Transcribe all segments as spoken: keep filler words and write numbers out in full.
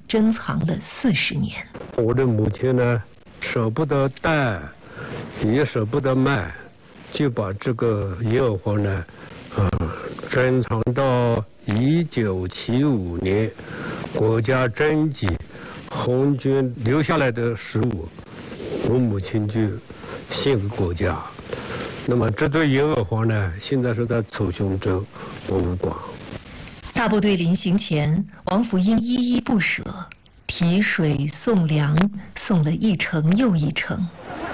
珍藏了四十年。 我的母亲呢，舍不得带，也舍不得卖，就把这个银耳黄呢，呃，珍藏到一九七五年，国家征集红军留下来的食物，我母亲就献给国家。那么这对银耳黄呢，现在是在楚雄州博物馆。 大部队临行前，王福英依依不舍，提水送粮，送了一程又一程。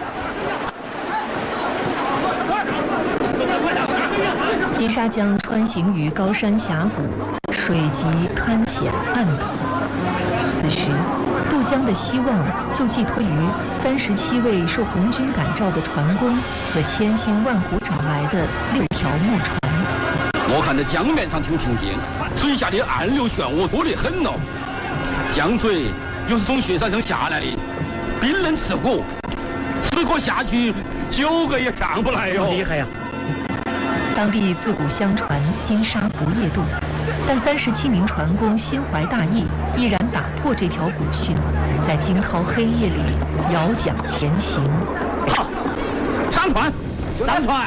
金沙江穿行于高山峡谷，水急湍险暗陡。此时，渡江的希望就寄托于三十七位受红军感召的船工和千辛万苦找来的六条木船。 我看这江面上挺平静，水下的暗流漩涡多得很哦。江水又是从雪山上下来的，冰冷刺骨，此刻下去九个也上不来哟、哦。厉害呀！ 当地自古相传金沙不夜渡，但三十七名船工心怀大义，毅然打破这条古训，在惊涛黑夜里摇桨前行。 好，上船，上船！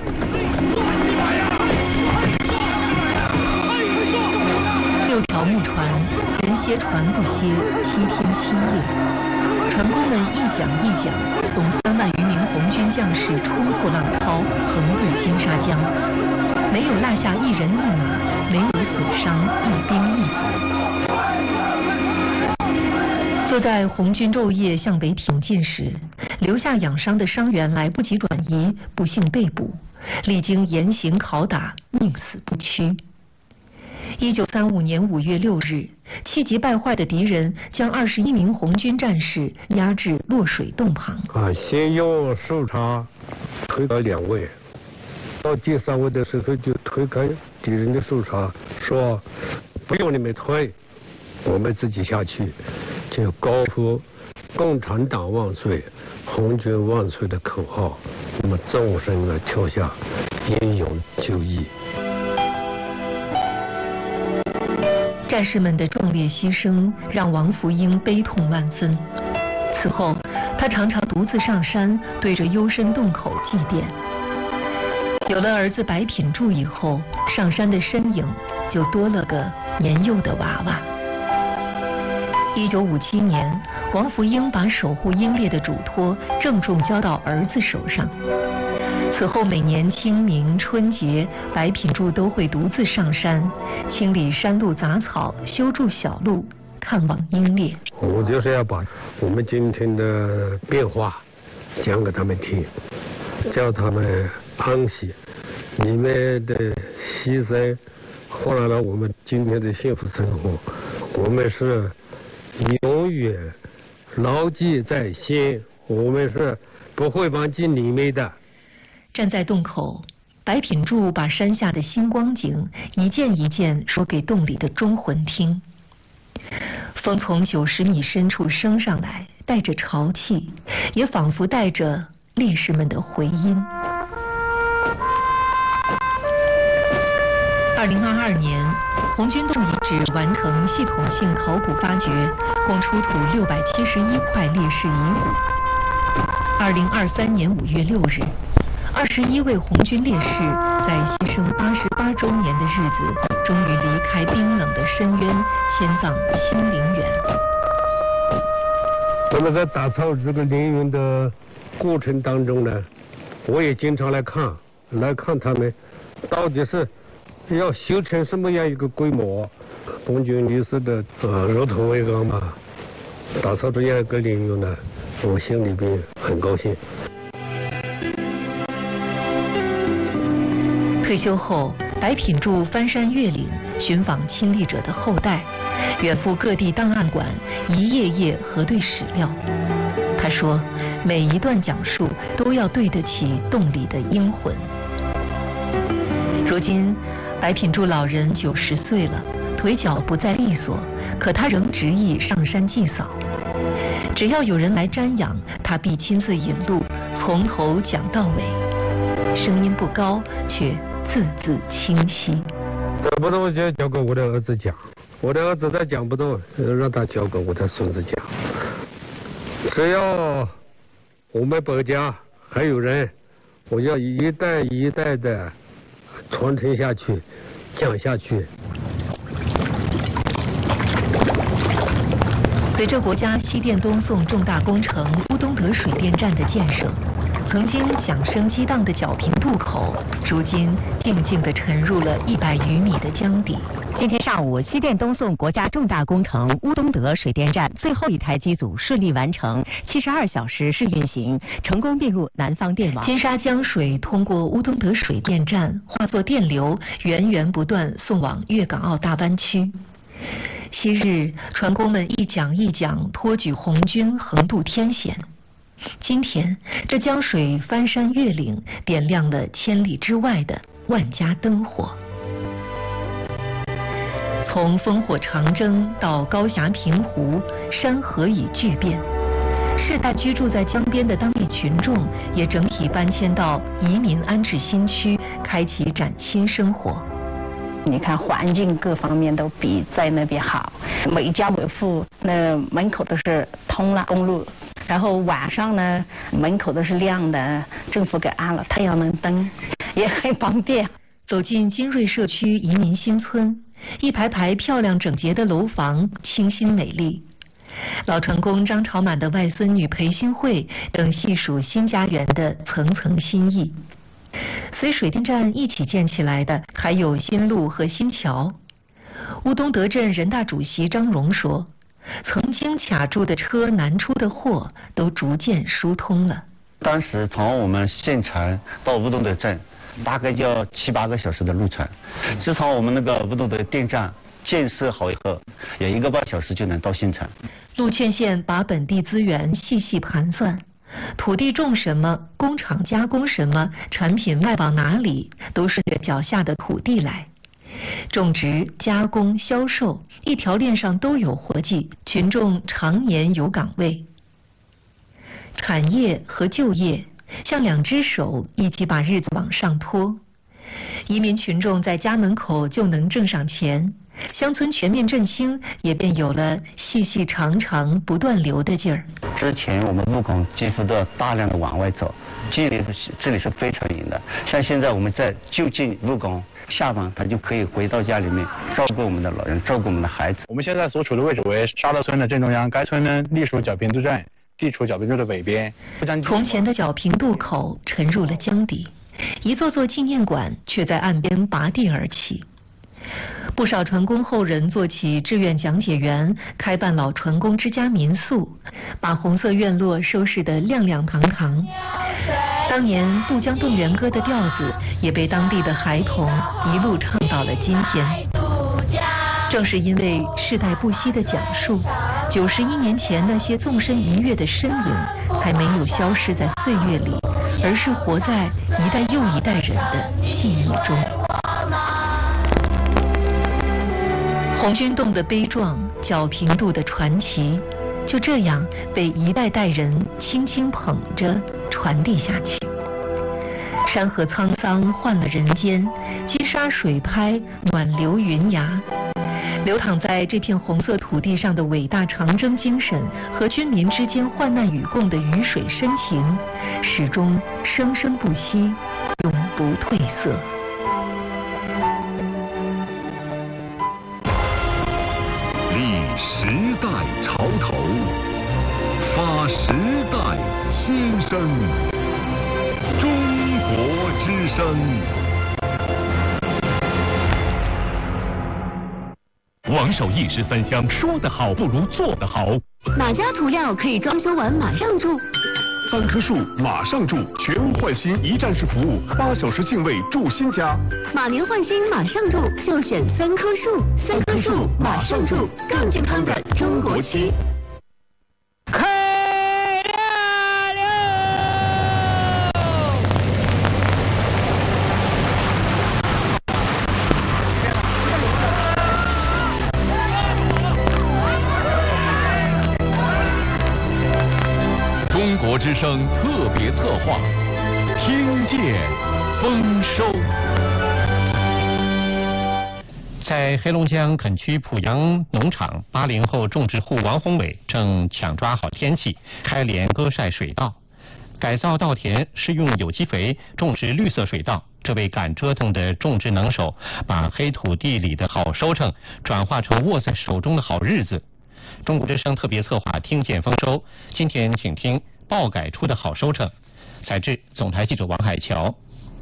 六条木船，人歇船不歇，七天七夜。船工们一桨一桨，送三万余名红军将士冲破浪涛，横渡金沙江，没有落下一人一马，没有损伤一兵一卒。就在红军昼夜向北挺进时，留下养伤的伤员来不及转移，不幸被捕，历经严刑拷打，宁死不屈。一九三五年五月六日，气急败坏的敌人将二十一名红军战士押至落水洞旁。 啊，先用手叉推倒两位，到第三位的时候就推开敌人的手叉，说：“不用你们推，我们自己下去。”就高呼“共产党万岁，红军万岁”的口号，那么纵身的跳下，英勇就义。 战士们的壮烈牺牲让王福英悲痛万分。此后，他常常独自上山，对着幽深洞口祭奠。有了儿子白品柱以后，上山的身影就多了个年幼的娃娃。一九五七年，王福英把守护英烈的嘱托郑重交到儿子手上。此后每年清明、春节，白品柱都会独自上山，清理山路杂草，修筑小路，看望英烈。 我就是要把我们今天的变化讲给他们听，叫他们安息，你们的牺牲换来了我们今天的幸福生活，我们是永远牢记在心，我们是不会忘记你们的。 站在洞口，白品柱把山下的星光景一件一件说给洞里的忠魂听。风从九十米深处升上来，带着潮气，也仿佛带着烈士们的回音。二零二二年，红军洞遗址完成系统性考古发掘，共出土六百七十一块烈士遗物。二零二三年五月六日，二十一位红军烈士在牺牲八十八周年的日子，终于离开冰冷的深渊，迁葬新陵园。 那么在打造这个陵园的过程当中呢，我也经常来看，来看他们到底是要修成什么样一个规模。红军烈士的呃如土为安嘛，打造这样一个陵园呢，我心里边很高兴。 退休后，白品柱翻山越岭，寻访亲历者的后代，远赴各地档案馆，一页页核对史料。他说，每一段讲述都要对得起洞里的英魂。如今，白品柱老人九十岁了，腿脚不再利索，可他仍执意上山祭扫。只要有人来瞻仰，他必亲自引路，从头讲到尾。声音不高，却字字清晰。 这不东西交给我的儿子讲， 我的儿子再讲不动，让他教给我的孙子讲。只要我们百家还有人，我要一代一代的传承下去，讲下去。 随着国家西电东送重大工程乌东德水电站的建设，曾经响声激荡的皎平渡口，如今静静地沉入了一百余米的江底。 今天上午，西电东送国家重大工程乌东德水电站最后一台机组顺利完成七十二小时试运行，成功并入南方电网。 金沙江水通过乌东德水电站，化作电流，源源不断送往粤港澳大湾区。昔日船工们一桨一桨托举红军，横渡天险。今天，这江水翻山越岭，点亮了千里之外的万家灯火。从烽火长征到高峡平湖，山河已巨变。世代居住在江边的当地群众，也整体搬迁到移民安置新区，开启崭新生活。 你看环境各方面都比在那边好，每家每户那门口都是通了公路，然后晚上呢门口都是亮的，政府给安了太阳能灯，也很方便。 走进金瑞社区移民新村，一排排漂亮整洁的楼房，清新美丽。老船工张朝满的外孙女裴新慧等细数新家园的层层心意。随水电站一起建起来的还有新路和新桥。乌东德镇人大主席张荣说，曾经卡住的车难出的货都逐渐疏通了。 当时从我们县城到乌东德镇大概就要七八个小时的路程，自从我们那个乌东德电站建设好以后，有一个半小时就能到县城。 陆劝县把本地资源细细盘算，土地种什么，工厂加工什么，产品卖往哪里，都顺着脚下的土地来。种植、加工、销售，一条链上都有活计，群众常年有岗位。产业和就业像两只手，一起把日子往上拖。移民群众在家门口就能挣上钱，乡村全面振兴也便有了细细长长不断流的劲儿。 之前我们务工几乎都要大量的往外走，这里这里是非常远的。像现在我们在就近务工，下班他就可以回到家里面照顾我们的老人，照顾我们的孩子。 我们现在所处的位置为沙乐村的正中央，该村呢隶属皎平渡镇，地处皎平渡的北边。 从前的皎平渡口沉入了江底，一座座纪念馆却在岸边拔地而起。不少船工后人做起志愿讲解员，开办老船工之家民宿，把红色院落收拾得亮亮堂堂。当年渡江动员歌的调子也被当地的孩童一路唱到了今天。正是因为世代不息的讲述，九十一年前那些纵身一跃的身影才没有消失在岁月里，而是活在一代又一代人的记忆中。红军洞的悲壮，皎平渡的传奇，就这样被一代代人轻轻捧着传递下去。山河沧桑换了人间，金沙水拍暖流云崖。流淌在这片红色土地上的伟大长征精神和军民之间患难与共的鱼水深情，始终生生不息，永不褪色。 立时代潮头，发时代新声。中国之声。王守义十三香，说得好不如做得好。 哪家涂料可以装修完马上住？ 三棵树马上住，全屋换新一站式服务，八小时净位住新家。 马年换新马上住，就选三棵树，三棵树马上住，更健康的中国区。 开亮了！中国之声特别策划，听见丰收。 在黑龙江垦区濮阳农场，八零后种植户王宏伟正抢抓好天气，开镰割晒水稻。改造稻田是用有机肥种植绿色水稻，这位敢折腾的种植能手，把黑土地里的好收成转化成握在手中的好日子。中国之声特别策划听见丰收，今天请听爆改出的好收成。采制总台记者王海桥。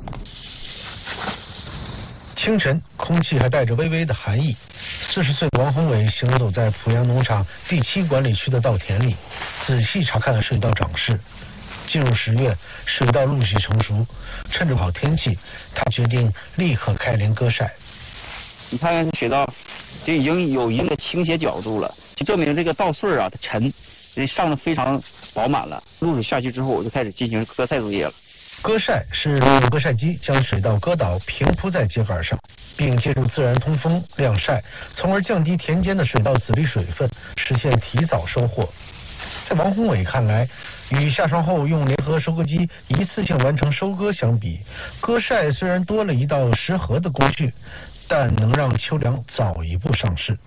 清晨，空气还带着微微的寒意。四十岁的王宏伟行走在濮阳农场第七管理区的稻田里，仔细查看了水稻长势。进入十月，水稻陆续成熟，趁着好天气，他决定立刻开镰割晒。 你看水稻就已经有一定的倾斜角度了，就证明这个稻穗啊它沉，上的非常饱满了。露水下去之后，我就开始进行割晒作业了。 割晒是利用割晒机将水稻割倒，平铺在秸秆上，并借助自然通风晾晒，从而降低田间的水稻籽粒水分，实现提早收获。在王宏伟看来，与下霜后用联合收割机一次性完成收割相比，割晒虽然多了一道食禾的工序，但能让秋粮早一步上市。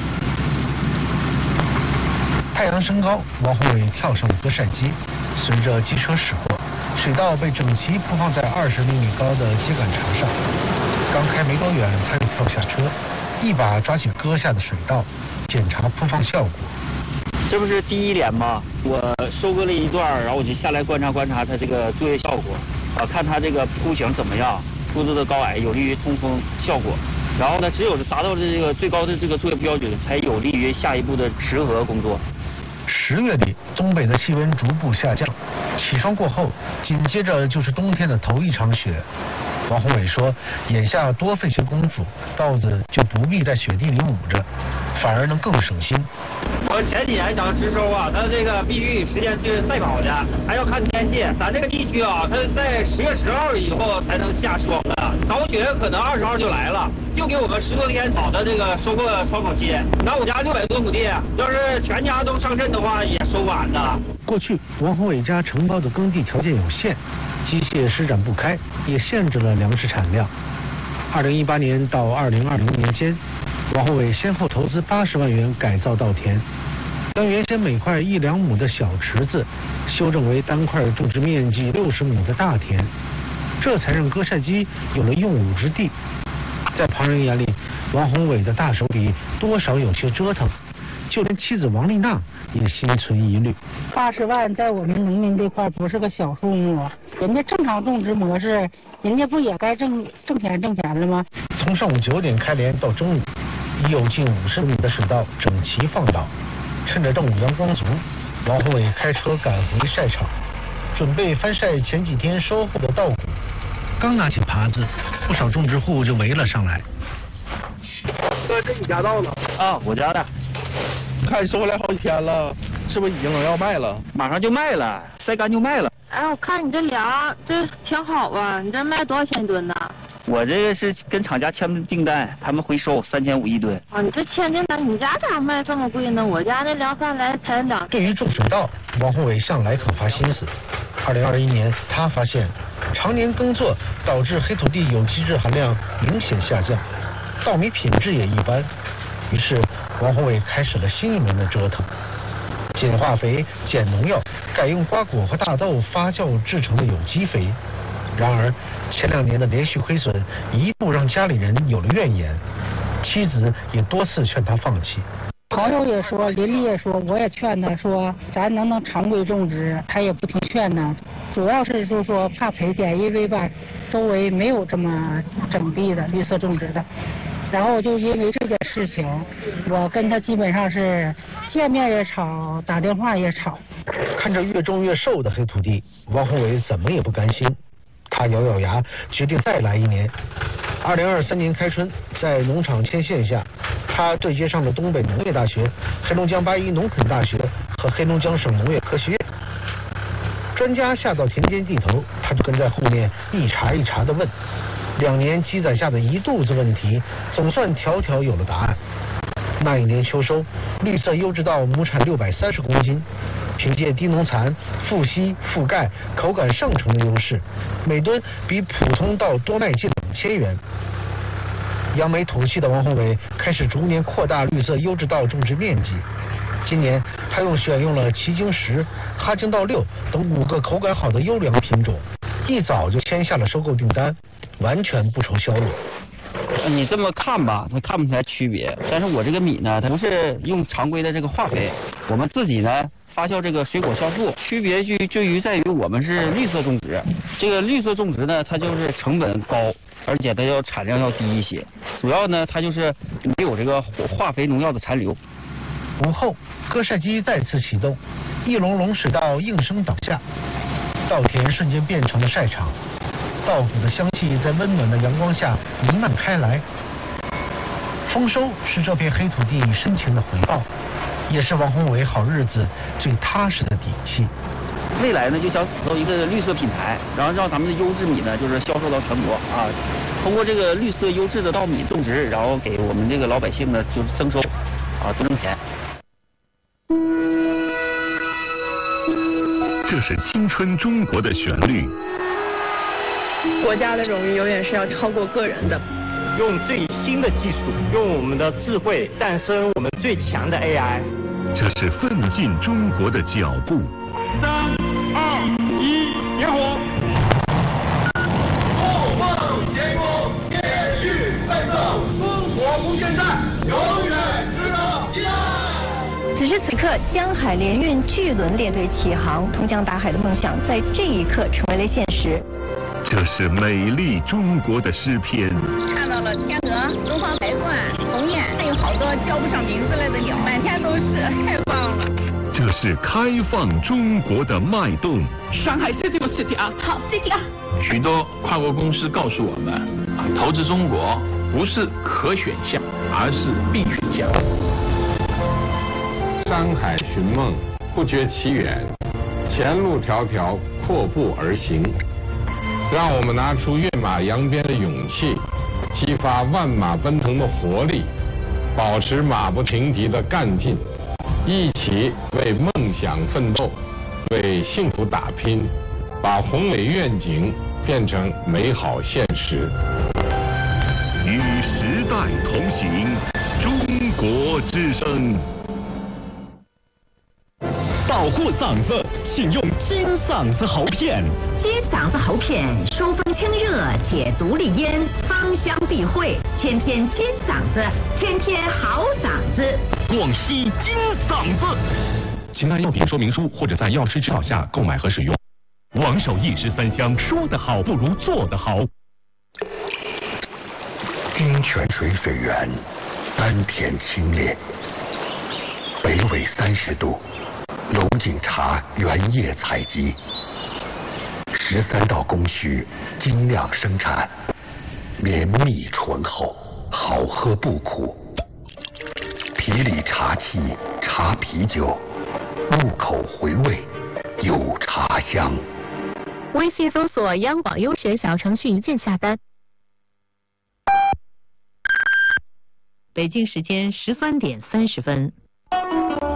太阳升高，王宏伟跳上了割晒机，随着机车驶过，水稻被整齐铺放在二十厘米高的秸秆茬上。刚开没多远，他又跳下车，一把抓起割下的水稻，检查铺放效果。 这不是第一镰吗？我收割了一段，然后我就下来观察观察它这个作业效果，啊，看它这个铺型怎么样，铺子的高矮有利于通风效果。然后呢，只有达到这个最高的这个作业标准，才有利于下一步的持禾工作。 十月里，东北的气温逐步下降，起霜过后，紧接着就是冬天的头一场雪。王宏伟说，眼下多费些功夫，稻子就不必在雪地里捂着，反而能更省心。 我前几年想植收啊，它这个必须时间是赛跑的，还要看天气。咱这个地区啊，它在十月十号以后才能下霜的，早雪可能二十号就来了，就给我们十多天早的这个收获窗口期。那我家六百多亩地，要是全家都上阵的话，也收晚的。 过去王宏伟家承包的耕地条件有限，机械施展不开，也限制了粮食产量。二零一八年到二零二零年间，王宏伟先后投资八十万元改造稻田，将原先每块一两亩的小池子修正为单块种植面积六十亩的大田，这才让割晒机有了用武之地。在旁人眼里，王宏伟的大手笔多少有些折腾，就连妻子王丽娜也心存疑虑。 八十万在我们农民这块不是个小数目，人家正常种植模式，人家不也该挣挣钱挣钱了吗？ 从上午九点开镰到中午，已有近五十米的水稻整齐放倒。趁着正午阳光足，王宏伟开车赶回晒场，准备翻晒前几天收获的稻谷。刚拿起耙子，不少种植户就围了上来。 哥，这你家稻呢？ 啊，我家的。 看收回来好几天了，是不是已经能要卖了？ 马上就卖了，晒干就卖了。 哎，我看你这粮这挺好啊，你这卖多少钱一吨呢？ 我这个是跟厂家签的订单，他们回收三千五一吨。 啊，你这签订单，你家咋卖这么贵呢？我家那粮贩来才两。 对于种水稻，王宏伟向来肯花心思。二零二一年，他发现常年耕作导致黑土地有机质含量明显下降，稻米品质也一般。于是王宏伟开始了新一轮的折腾，减化肥、减农药，改用瓜果和大豆发酵制成的有机肥。然而前两年的连续亏损一度让家里人有了怨言，妻子也多次劝他放弃。 朋友也说，邻里也说，我也劝他说咱能不能常规种植，他也不听劝呢。主要是就说怕赔钱，因为吧周围没有这么整地的绿色种植的。然后就因为这件事情，我跟他基本上是见面也吵，打电话也吵。 看着越种越瘦的黑土地，王宏伟怎么也不甘心，他咬咬牙，决定再来一年。二零二三年开春，在农场牵线下，他对接上了东北农业大学、黑龙江八一农垦大学和黑龙江省农业科学院。专家下到田间地头，他就跟在后面一茬一茬地问。两年积攒下的一肚子问题，总算条条有了答案。那一年秋收，绿色优质稻亩产六百三十公斤，凭借低农残、富硒、富钙、口感上乘的优势，每吨比普通稻多卖近两千元。 扬眉吐气的王宏伟开始逐年扩大绿色优质稻种植面积。今年，他用选用了奇经十、哈京道六等五个口感好的优良品种，一早就签下了收购订单，完全不愁销路。 你这么看吧，它看不出来区别。但是我这个米呢，它不是用常规的这个化肥，我们自己呢发酵这个水果酵素，区别就就于在于我们是绿色种植。这个绿色种植呢，它就是成本高，而且它要产量要低一些。主要呢，它就是没有这个化肥农药的残留。 午后，割晒机再次启动，一笼笼水稻应声倒下，稻田瞬间变成了晒场，稻谷的香气在温暖的阳光下弥漫开来。丰收是这片黑土地深情的回报，也是王宏伟好日子最踏实的底气。 未来呢，就想打造一个绿色品牌，然后让咱们的优质米呢，就是销售到全国啊。通过这个绿色优质的稻米种植，然后给我们这个老百姓呢，就是增收啊，多挣钱。 这是青春中国的旋律。 国家的荣誉永远是要超过个人的。 用最新的技术，用我们的智慧诞生我们最强的 A I。 这是奋进中国的脚步。 三二一，点火！ 梦梦天空，继续奋斗，中国无限战，永远值得期待。 此时此刻，江海联运巨轮列队起航，通江达海的梦想在这一刻成为了现实。 这是美丽中国的诗篇。 看到了天鹅、东方白鹳、鸿雁，还有好多叫不上名字来的鸟，满天都是，太棒了。 这是开放中国的脉动。 上海 City 不 City 啊，好 City 啊。 许多跨国公司告诉我们，啊，投资中国不是可选项，而是必选项。 山海寻梦，不觉其远；前路迢迢，阔步而行。让我们拿出跃马扬鞭的勇气，激发万马奔腾的活力，保持马不停蹄的干劲，一起为梦想奋斗，为幸福打拼，把宏伟愿景变成美好现实。 与时代同行，中国之声。 保护嗓子，请用金嗓子喉片。 金嗓子喉片，疏风清热，解毒利咽，芳香避秽，天天金嗓子，天天好嗓子。 广西金嗓子。 请按药品说明书或者在药师指导下购买和使用。 王守义十三香，说得好不如做得好。 金泉水水源，甘甜清冽，北纬三十度。龙井茶原叶采集，十三道工序精酿生产，绵密醇厚，好喝不苦。皮里茶气，茶啤酒，入口回味，有茶香。 微信搜索央广优选小程序一键下单。 北京时间十三点三十分。